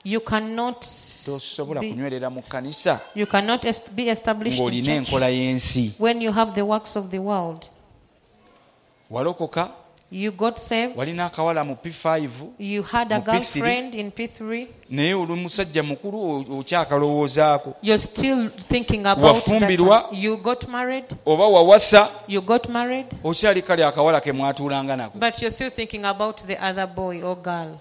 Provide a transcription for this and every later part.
You cannot tosobola kunywerera mu kanisa be established in ng'olina church enkola y'ensi. when you have the works of the world. Walokoka, You got saved. walina akawala mu P5, You had a mu P3, girlfriend in P3. naye oli musajja mukulu okyakalowoozaako. You're still thinking about Wafumbirwa, that. You got married. oba wawasa, You got married. okyali kale akawala ke mwatuulanga nako. But you're still thinking about the other boy or girl.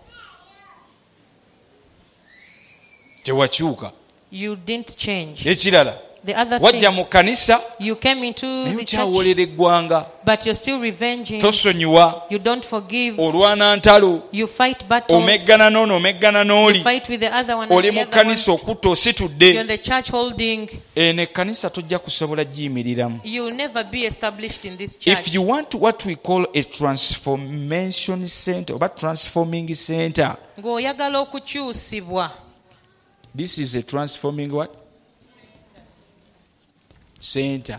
Tewakyuka. You didn't change. Ekirala, The other wajja thing, mu kanisa you came into naye the church, okyawoolera eggwanga. but you're still revenging. Tosonyiwa, You don't forgive. olwana ntalo, You fight battles. omeggana n'ono omeggana You n'oli, fight with the other one. oli And the mu other one. kanisa okutta You're ositudde. in the church holding. Eno ekkanisa tojja kusobola giyimiriramu. You'll never be established in this church. If you want what we call a transformation center oba transforming center, Ng'oyagala okukyusibwa. this is a transforming what? Center.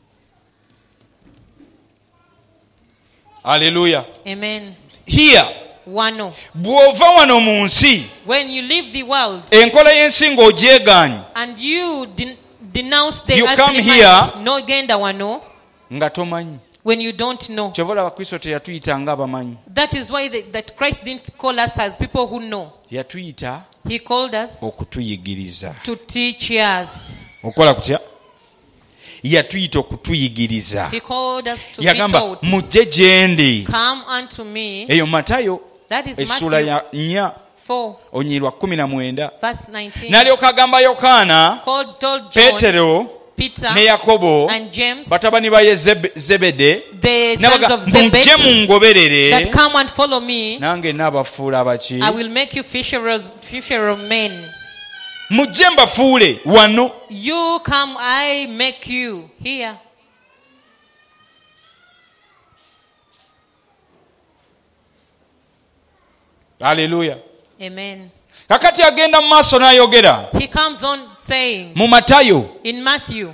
Hallelujah. Amen. Here, Wano. bw'ova wano mu nsi, When you leave the world enkola y'ensi ng'ogyegaanye, and you denounce the You earthly come mind, here- no genda wano, nga tomanyi. when you don't know. Kyova olaba Kristo teyatuyita ng'abamanyi. That is why that Christ didn't call us as people who know. Yatuyita He called us okutuyigiriza. to teach us. Okola kutya? Yatuyita okutuyigiriza. He called us to be Yagamba taught. mujje gye ndi. Come unto me. Eyo Matayo That is essula Matthew ya 4 4, onyirwa 19. verse 19. N'alyoka agamba Yokaana, Told John, Peetero Peter, ne Yakobo, and James, batabani ba Zebede, the sons n'abaga of mujje Zebedee, mungoberere, that come and follow me. nange n'abafuula abaki. I will make you fisherers of men. Mujje mbafuule wano. You come, I make you here. Haleluya. Amen. Kakati agenda mu maaso n'ayogera He comes on saying mu Matayo in Matthew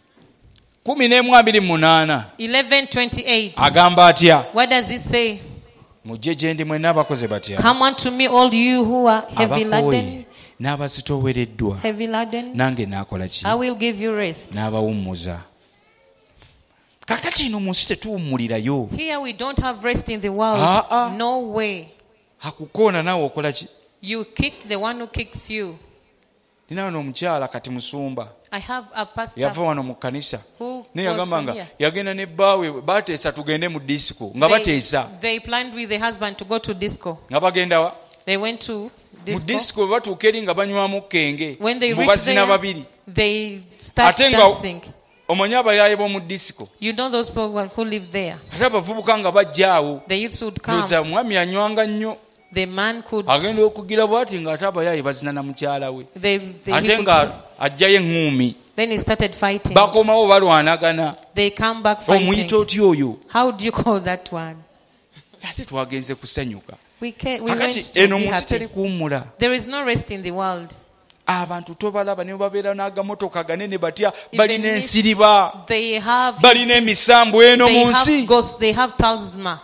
11:28 11:28. agamba atya? What does it say? Mujje gye ndi mwenna abakoze batya? Come unto me, all you who are heavy Abakooye laden, n'abazitoowereddwa, nange naakola ki? I will give you rest. N'abawummuza. Kakati ino mu nsi tetuwummulirayo. Here we don't have rest in the world. No way. Akukoona naawe okola ki? You kick the one who kicks you. Nina wano omukyala kati musumba. I have a pastor Yava wano mu kkanisa. who Naye goes yagamba from nga here. yagenda ne bbaawe bateesa tugende mu disco. Nga bateesa. They planned with the husband to go to disco. Nga bagenda wa? They went to Mu disco. disco bwe batuuka eri nga banywamu kenge. When they Mu reach bazina there, babiri. they start Ate nga dancing. omanyi abayaaye b'omu disco. You know those people who live there. Ate abavubuka nga bajja awo. The youths would come. Looza omwami anywanga nnyo. The man could. Agenda okugira bw'ati ng'ate abayaaye bazina na mukyala we. He Ate could- nga ajjayo eŋŋuumi. Then he started fighting. Bakomawo balwanagana. They come back Omuyita fighting. otya oyo? How do you call that one? Ate twagenze kusanyuka. We went Kakati to eno be mu nsi teri happy. kuwummula. There is no rest in the world. Abantu tobalaba ne babeera n'agamotoka ganene batya Even balina if ensiriba, They have. balina emisambu eno They mu have nsi. ghosts. They have talisman.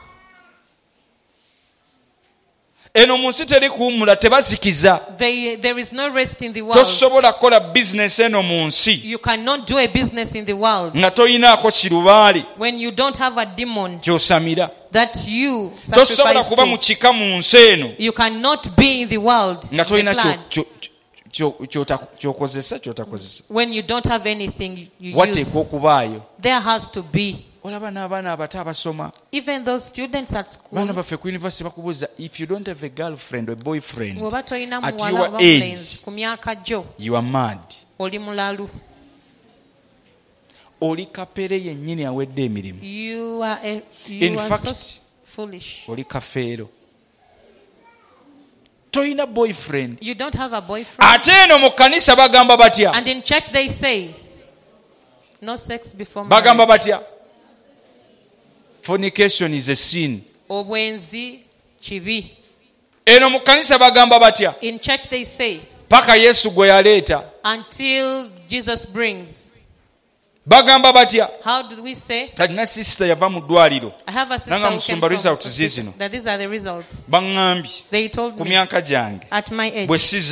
Eno mu nsi teri kuwummula, tebazikiza. There is no rest in the world. Tosobola kukola bizinesi eno mu nsi You cannot do a business in the world nga toyinaako kirubaali when you don't have a demon ky'osamira. that you Tosobola sacrifice kuba mu to. kika mu nsi eno You cannot be in the world nga the tolina clan, ky'okozesa ky'otakozesa. when you don't have anything you Wateekwa use. okubaayo. There has to be. Olaba n'abaana abato abasoma. Even those students at school. Baana baffe ku university bakubuuza, if you don't have a girlfriend or boyfriend, Bw'oba tolina at muwala your oba age, mulenzi ku myaka gyo you are mad. oli mulalu. Oli kapere yennyini awedde emirimu. You are In fact, so foolish. oli kafeero. Toyina boyfriend. You don't have a boyfriend. Ate eno mu kkanisa bagamba batya? And in church they say no sex before Bagamba marriage. batya? Fornication is a sin. Obwenzi kibi. Eno mu kkanisa bagamba batya? In church they say Paka Yesu gwe yaleeta. until Jesus brings. Bagamba batya? How do we say? Talina sister yava mu ddwaliro. I have a sister Nanga who came musumba from results zizino. that these are the results. Baŋŋambye They told ku me myaka gyange at my age. bwe sizza